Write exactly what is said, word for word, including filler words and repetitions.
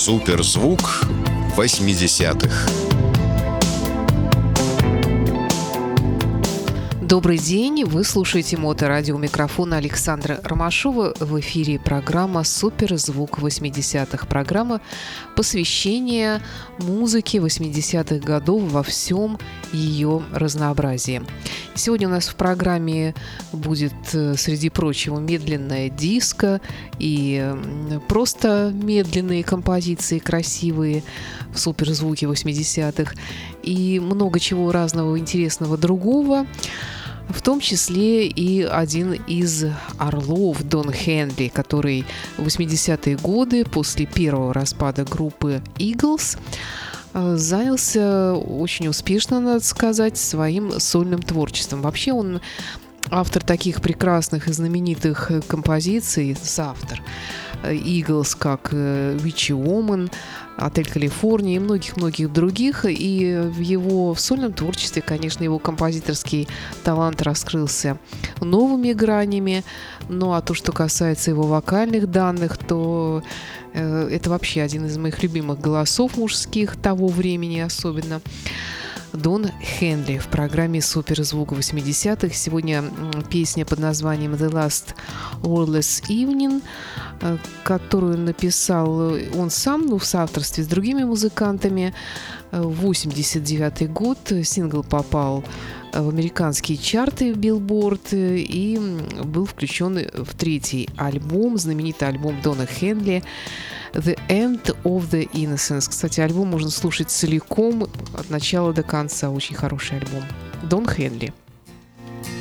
Суперзвук восьмидесятых. Добрый день, вы слушаете Моторадио, микрофона Александра Ромашова. В эфире программа «Суперзвук восьмидесятых». Программа посвящения музыке восьмидесятых годов во всем ее разнообразии. Сегодня у нас в программе будет, среди прочего, медленная диско и просто медленные композиции, красивые в суперзвуке восьмидесятых, и много чего разного интересного другого. В том числе и один из орлов, Дон Хенли, который в восьмидесятые годы, после первого распада группы Eagles, занялся очень успешно, надо сказать, своим сольным творчеством. Вообще он автор таких прекрасных и знаменитых композиций, соавтор Eagles, как «Witchy Woman», «Отель Калифорния» и многих-многих других. И в его в сольном творчестве, конечно, его композиторский талант раскрылся новыми гранями. Ну а то, что касается его вокальных данных, то э, это вообще один из моих любимых голосов мужских того времени особенно. Дон Хенли в программе «Суперзвук восьмидесятых». Сегодня песня под названием «The Last Wordless Evening», которую написал он сам, ну, в соавторстве с другими музыкантами. восемьдесят девятый год, сингл попал в американские чарты Billboard и был включен в третий альбом, знаменитый альбом Дона Хенли «The End of the Innocence». Кстати, альбом можно слушать целиком от начала до конца. Очень хороший альбом. Дон Хенли.